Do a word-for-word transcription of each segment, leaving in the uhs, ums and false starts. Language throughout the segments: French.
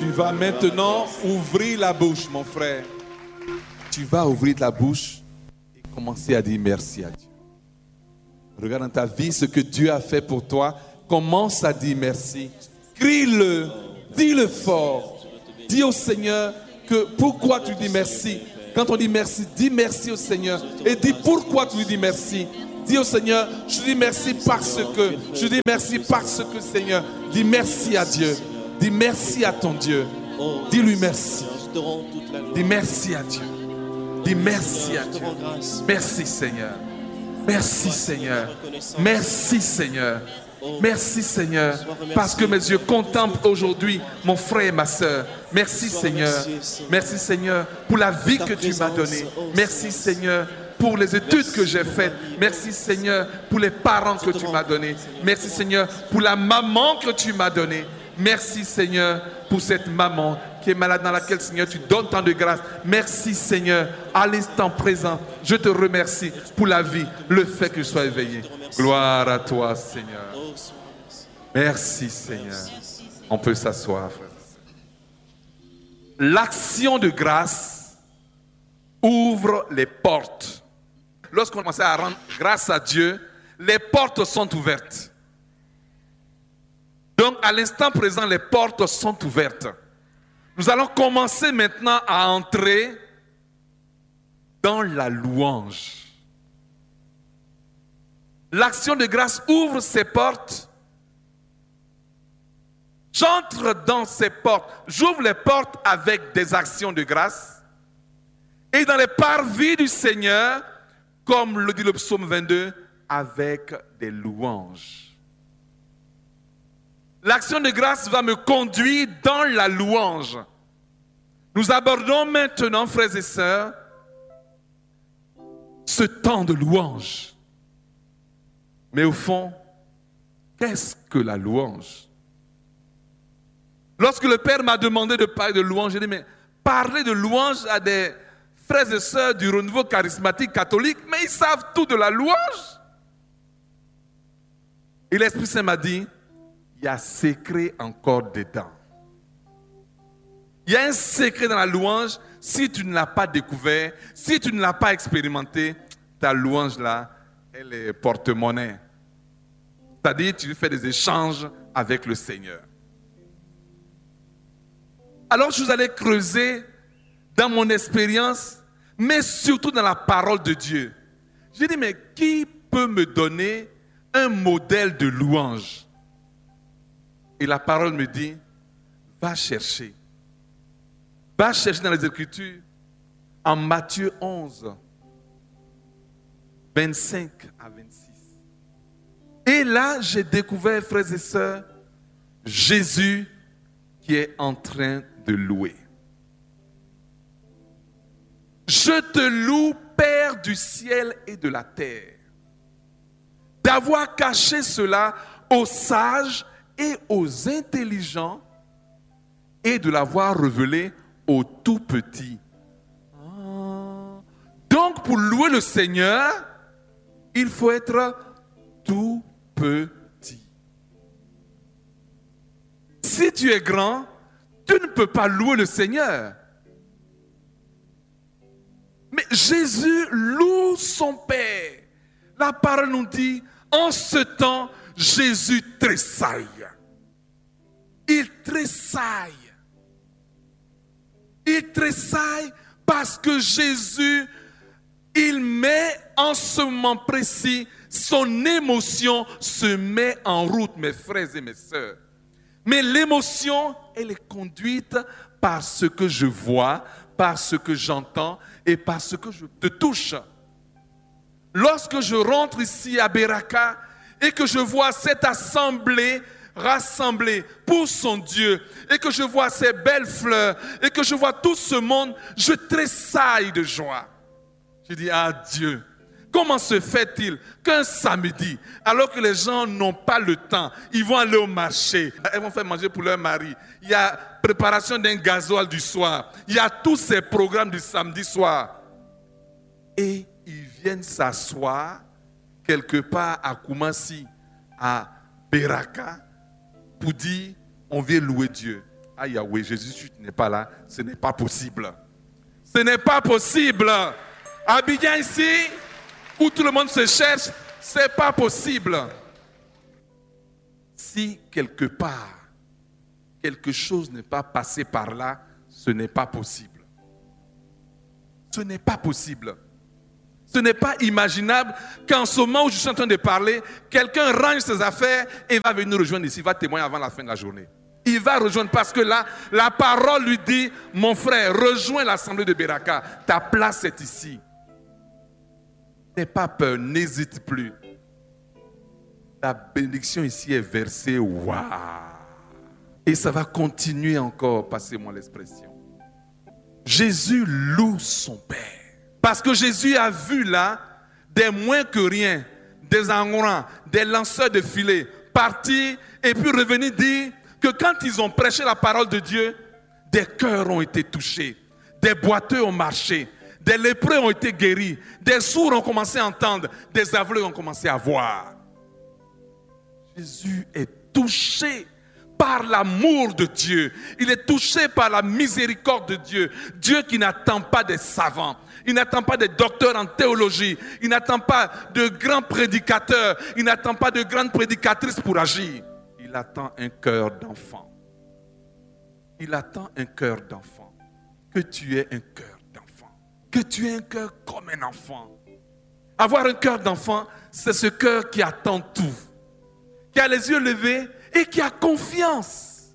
Tu vas maintenant ouvrir la bouche, mon frère. Tu vas ouvrir la bouche et commencer à dire merci à Dieu. Regarde dans ta vie ce que Dieu a fait pour toi. Commence à dire merci. Crie-le, dis-le fort. Dis au Seigneur que pourquoi tu dis merci. Quand on dit merci, dis merci au Seigneur. Et dis pourquoi tu lui dis merci. Dis au Seigneur, je dis merci parce que. Je dis merci parce que, Seigneur. Dis merci à Dieu. Dis merci à ton Dieu. Dis-lui merci. Dis merci à Dieu. Dis merci à Dieu. Merci Seigneur. Merci Seigneur. Merci Seigneur. Merci Seigneur. Parce que mes yeux contemplent aujourd'hui mon frère et ma soeur. Merci Seigneur. Merci Seigneur pour la vie que tu m'as donnée. Merci Seigneur pour les études que j'ai faites. Merci Seigneur pour les parents que tu m'as donnés. Merci Seigneur pour la maman que tu m'as donnée. Merci Seigneur pour cette maman qui est malade, dans laquelle Seigneur tu donnes tant de grâce. Merci Seigneur à l'instant présent. Je te remercie pour la vie, le fait que je sois éveillé. Gloire à toi Seigneur. Merci Seigneur. On peut s'asseoir, frère. L'action de grâce ouvre les portes. Lorsqu'on commence à rendre grâce à Dieu, les portes sont ouvertes. Donc, à l'instant présent, les portes sont ouvertes. Nous allons commencer maintenant à entrer dans la louange. L'action de grâce ouvre ses portes. J'entre dans ces portes. J'ouvre les portes avec des actions de grâce. Et dans les parvis du Seigneur, comme le dit le psaume vingt-deux, avec des louanges. L'action de grâce va me conduire dans la louange. Nous abordons maintenant, frères et sœurs, ce temps de louange. Mais au fond, qu'est-ce que la louange? Lorsque le Père m'a demandé de parler de louange, j'ai dit, mais parler de louange à des frères et sœurs du renouveau charismatique catholique, mais ils savent tout de la louange. Et l'Esprit Saint m'a dit, il y a un secret encore dedans. Il y a un secret dans la louange. Si tu ne l'as pas découvert, si tu ne l'as pas expérimenté, ta louange là, elle est porte-monnaie. C'est-à-dire, tu fais des échanges avec le Seigneur. Alors, je vous allais creuser dans mon expérience, mais surtout dans la parole de Dieu. J'ai dit, mais qui peut me donner un modèle de louange? Et la parole me dit, va chercher. Va chercher dans les Écritures, en Matthieu onze, vingt-cinq à vingt-six. Et là, j'ai découvert, frères et sœurs, Jésus qui est en train de louer. Je te loue, Père du ciel et de la terre, d'avoir caché cela aux sages et aux intelligents et de l'avoir révélé aux tout petits. Ah. Donc, pour louer le Seigneur, il faut être tout petit. Si tu es grand, tu ne peux pas louer le Seigneur. Mais Jésus loue son Père. La parole nous dit, en ce temps, Jésus tressaille. Il tressaille. Il tressaille parce que Jésus, il met en ce moment précis, son émotion se met en route, mes frères et mes sœurs. Mais l'émotion, elle est conduite par ce que je vois, par ce que j'entends et par ce que je te touche. Lorsque je rentre ici à Beraka et que je vois cette assemblée rassemblés pour son Dieu et que je vois ces belles fleurs et que je vois tout ce monde, je tressaille de joie. Je dis, ah Dieu, comment se fait-il qu'un samedi, alors que les gens n'ont pas le temps, ils vont aller au marché, ils vont faire manger pour leur mari, il y a préparation d'un gasoil du soir, il y a tous ces programmes du samedi soir, et ils viennent s'asseoir quelque part à Koumassi, à Beraka, pour dire, on vient louer Dieu. Ah Yahweh, Jésus, tu n'es pas là. Ce n'est pas possible. Ce n'est pas possible. Abidjan ici, où tout le monde se cherche, ce n'est pas possible. Si quelque part, quelque chose n'est pas passé par là, ce n'est pas possible. Ce n'est pas possible. Ce n'est pas imaginable qu'en ce moment où je suis en train de parler, quelqu'un range ses affaires et va venir nous rejoindre ici, va témoigner avant la fin de la journée. Il va rejoindre parce que là, la parole lui dit, mon frère, rejoins l'assemblée de Beraka. Ta place est ici. N'aie pas peur, n'hésite plus. La bénédiction ici est versée, waouh! Et ça va continuer encore, passez-moi l'expression. Jésus loue son Père. Parce que Jésus a vu là des moins que rien, des Angorans, des lanceurs de filets partir et puis revenir dire que quand ils ont prêché la parole de Dieu, des cœurs ont été touchés, des boiteux ont marché, des lépreux ont été guéris, des sourds ont commencé à entendre, des aveugles ont commencé à voir. Jésus est touché par l'amour de Dieu. Il est touché par la miséricorde de Dieu. Dieu qui n'attend pas des savants. Il n'attend pas des docteurs en théologie. Il n'attend pas de grands prédicateurs. Il n'attend pas de grandes prédicatrices pour agir. Il attend un cœur d'enfant. Il attend un cœur d'enfant. Que tu aies un cœur d'enfant. Que tu aies un cœur comme un enfant. Avoir un cœur d'enfant, c'est ce cœur qui attend tout. Qui a les yeux levés et qui a confiance.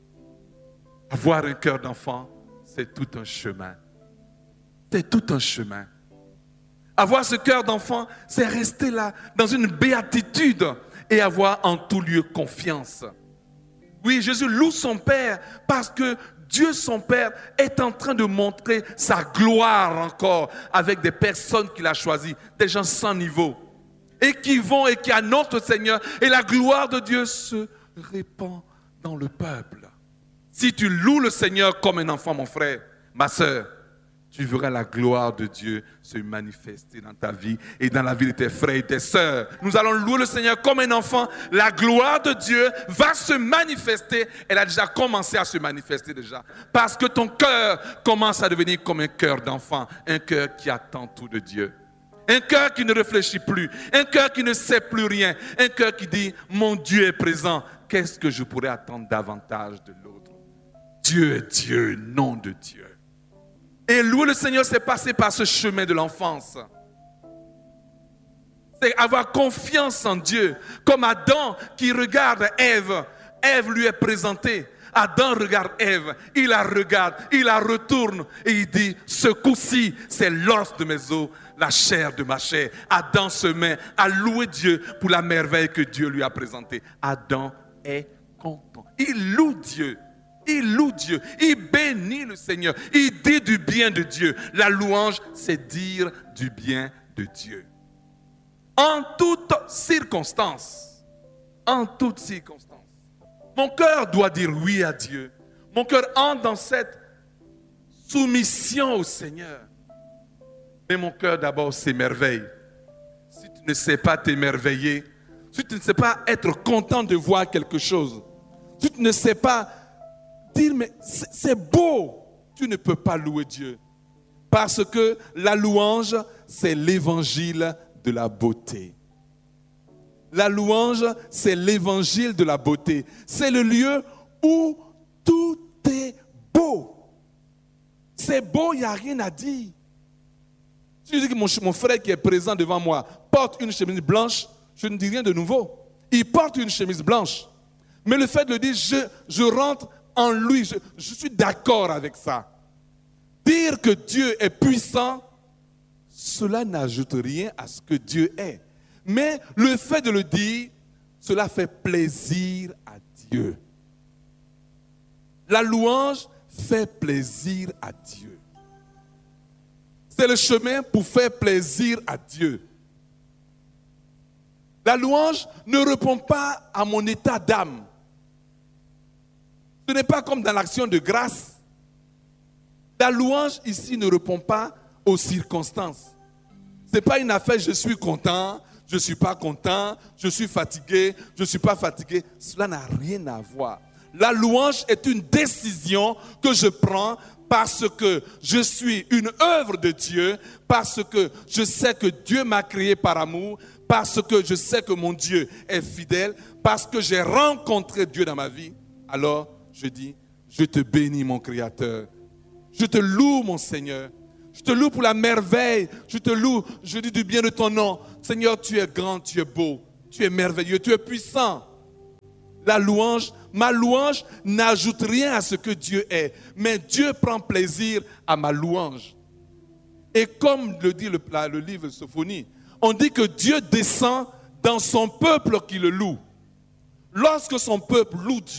Avoir un cœur d'enfant, c'est tout un chemin. C'est tout un chemin. Avoir ce cœur d'enfant, c'est rester là, dans une béatitude et avoir en tout lieu confiance. Oui, Jésus loue son Père parce que Dieu, son Père, est en train de montrer sa gloire encore avec des personnes qu'il a choisies, des gens sans niveau. Et qui vont et qui annoncent le Seigneur. Et la gloire de Dieu se répand dans le peuple. Si tu loues le Seigneur comme un enfant, mon frère, ma soeur, tu verras la gloire de Dieu se manifester dans ta vie et dans la vie de tes frères et tes sœurs. Nous allons louer le Seigneur comme un enfant. La gloire de Dieu va se manifester. Elle a déjà commencé à se manifester déjà. Parce que ton cœur commence à devenir comme un cœur d'enfant. Un cœur qui attend tout de Dieu. Un cœur qui ne réfléchit plus, un cœur qui ne sait plus rien, un cœur qui dit, mon Dieu est présent, qu'est-ce que je pourrais attendre davantage de l'autre? Dieu est Dieu, nom de Dieu. Et louer le Seigneur, c'est passer par ce chemin de l'enfance. C'est avoir confiance en Dieu, comme Adam qui regarde Ève. Ève lui est présentée. Adam regarde Ève, il la regarde, il la retourne et il dit, ce coup-ci, c'est l'os de mes os, la chair de ma chair. Adam se met à louer Dieu pour la merveille que Dieu lui a présentée. Adam est content. Il loue Dieu. Il loue Dieu. Il bénit le Seigneur. Il dit du bien de Dieu. La louange, c'est dire du bien de Dieu. En toutes circonstances. En toutes circonstances. Mon cœur doit dire oui à Dieu. Mon cœur entre dans cette soumission au Seigneur. Mais mon cœur d'abord s'émerveille. Si tu ne sais pas t'émerveiller, si tu ne sais pas être content de voir quelque chose, si tu ne sais pas dire mais c'est beau, tu ne peux pas louer Dieu. Parce que la louange, c'est l'évangile de la beauté. La louange, c'est l'évangile de la beauté. C'est le lieu où tout est beau. C'est beau, il n'y a rien à dire. Si je dis que mon, mon frère qui est présent devant moi porte une chemise blanche, je ne dis rien de nouveau. Il porte une chemise blanche. Mais le fait de le dire, je, je rentre en lui, je, je suis d'accord avec ça. Dire que Dieu est puissant, cela n'ajoute rien à ce que Dieu est. Mais le fait de le dire, cela fait plaisir à Dieu. La louange fait plaisir à Dieu. C'est le chemin pour faire plaisir à Dieu. La louange ne répond pas à mon état d'âme. Ce n'est pas comme dans l'action de grâce. La louange ici ne répond pas aux circonstances. Ce n'est pas une affaire, je suis content, je ne suis pas content, je suis fatigué, je ne suis pas fatigué. Cela n'a rien à voir. La louange est une décision que je prends parce que je suis une œuvre de Dieu, parce que je sais que Dieu m'a créé par amour, parce que je sais que mon Dieu est fidèle, parce que j'ai rencontré Dieu dans ma vie. Alors, je dis, je te bénis mon Créateur. Je te loue mon Seigneur. Je te loue pour la merveille. Je te loue, je dis du bien de ton nom. Seigneur, tu es grand, tu es beau, tu es merveilleux, tu es puissant. La louange, ma louange n'ajoute rien à ce que Dieu est, mais Dieu prend plaisir à ma louange. Et comme le dit le, le livre Sophonie, on dit que Dieu descend dans son peuple qui le loue. Lorsque son peuple loue Dieu,